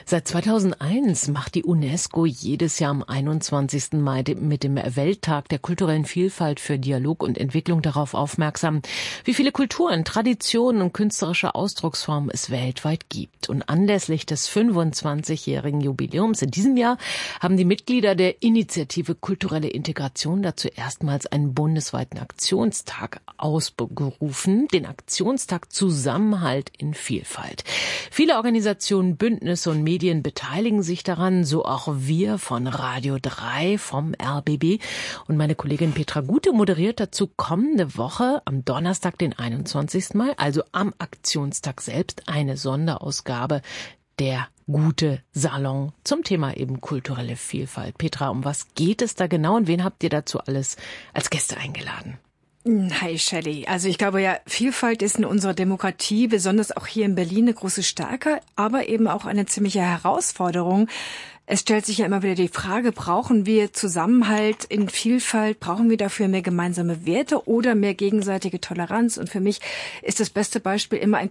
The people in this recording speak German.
Seit 2001 macht die UNESCO jedes Jahr am 21. Mai mit dem Welttag der kulturellen Vielfalt für Dialog und Entwicklung darauf aufmerksam, wie viele Kulturen, Traditionen und künstlerische Ausdrucksformen es weltweit gibt. Und anlässlich des 25-jährigen Jubiläums in diesem Jahr haben die Mitglieder der Initiative Kulturelle Integration dazu erstmals einen bundesweiten Aktionstag ausgerufen, den Aktionstag Zusammenhalt in Vielfalt. Viele Organisationen, Bündnisse und Medien beteiligen sich daran, so auch wir von Radio 3 vom RBB. Und meine Kollegin Petra Gute moderiert dazu kommende Woche am Donnerstag, den 21. Mai, also am Aktionstag selbst, eine Sonderausgabe der Gute Salon zum Thema eben kulturelle Vielfalt. Petra, um was geht es da genau und wen habt ihr dazu alles als Gäste eingeladen? Hi Shelley. Also ich glaube ja, Vielfalt ist in unserer Demokratie, besonders auch hier in Berlin, eine große Stärke, aber eben auch eine ziemliche Herausforderung. Es stellt sich ja immer wieder die Frage, brauchen wir Zusammenhalt in Vielfalt? Brauchen wir dafür mehr gemeinsame Werte oder mehr gegenseitige Toleranz? Und für mich ist das beste Beispiel immer ein